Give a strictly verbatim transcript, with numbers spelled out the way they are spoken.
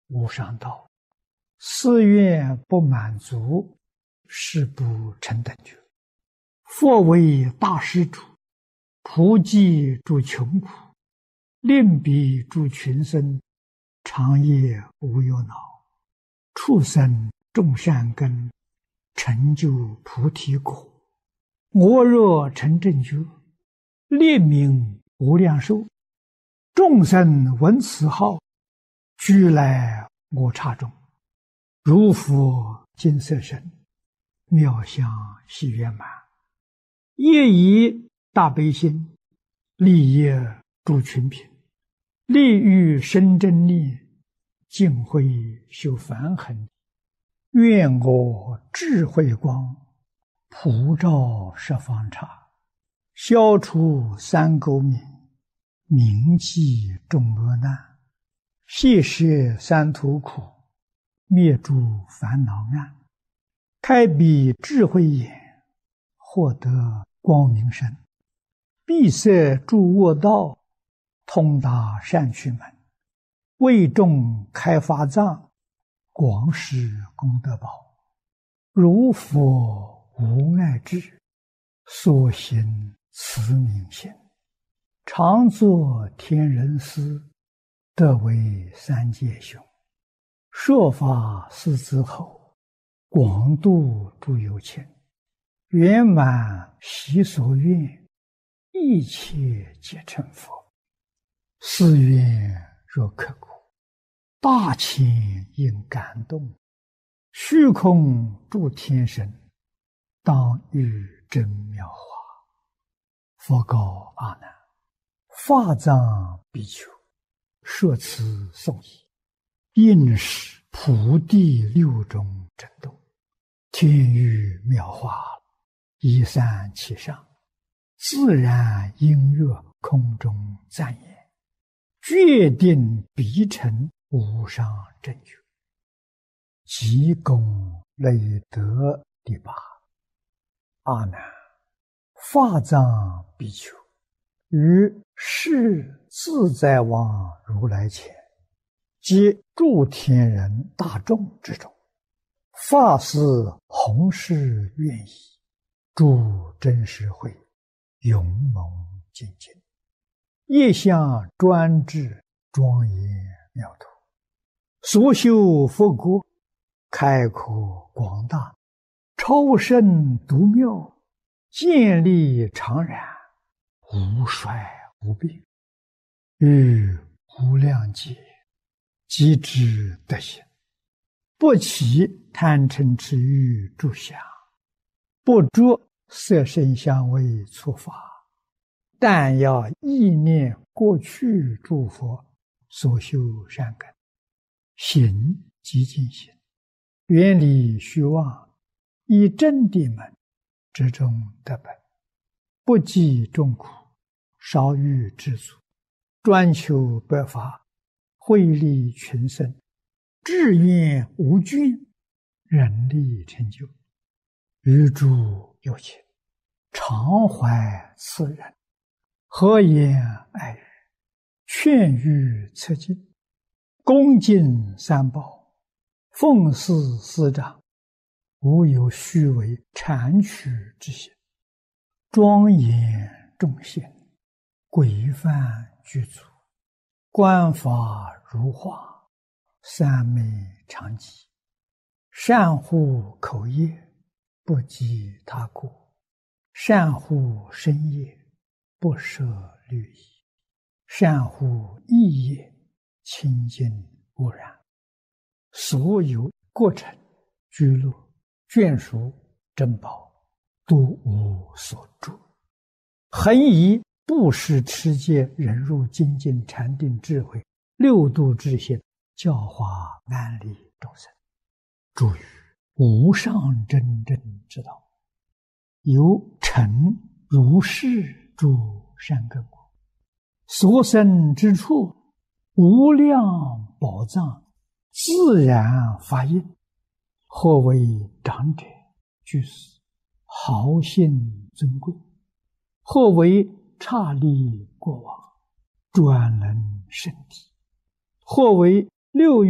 无上道。四愿不满足，是不成等觉。佛为大施主，普济诸穷苦，令彼诸群生，长夜无忧恼，畜生种善根，成就菩提果。我若成正觉，列名无量寿，众生闻此号，俱来我刹中。如佛金色身，妙相喜圆满，业以大悲心，利业诸群品，利欲生真念，净慧修梵行。愿我智慧光，普照十方刹，消除三垢冥，铭记众恶难，悉摄三途苦，灭诸烦恼暗，开彼智慧眼，获得光明身，闭塞诸恶道，通达善趣门，为众开发藏，广施功德宝。如佛无碍智，所行慈悯心，常作天人师，得为三界雄。说法四子后，广度诸有情，圆满习所愿，一切皆成佛。四愿若刻骨，大千应感动，虚空诸天神，当遇真妙法。佛告阿难：法藏比丘，说此颂已，应是普地六种震动，天域妙法，一散其上，自然音乐空中赞言，决定必成无上正觉。积功累德第八。阿难，法藏比丘于世自在王如来前，及诸天人大众之中，发誓弘誓愿意，诸真实会勇猛精进，业相专制，庄严妙土，所修佛国，开阔广大，超胜独妙，建立常然，无衰无病，于无量劫即知德行，不起贪嗔痴欲诸相，不着色声香味触法，但要意念过去诸佛所修善根，行即净行，远离虚妄，以真谛门之中得本，不计众苦，少欲知足，专求百法，惠利群生，志愿无倦，人力成就。于诸有情，常怀慈仁，和颜爱语，劝喻策进，恭敬三宝，奉事师长，无有虚伪谄曲之心，庄严众贤，规范具足，观法如画，三昧常寂，善护口业，不及他过，善护身业，不舍律仪，善护意业，清净无染。所有过程、居乐、眷属、珍宝，都无所住。恒以布施、持戒、忍辱、精进、禅定、智慧六度之心，教化万利众生，诸于无上真正之道，有成如是诸善根果，所生之处，无量宝藏，自然发应。或为长者居士，豪信尊贵；或为刹利国王，专能圣体；或为六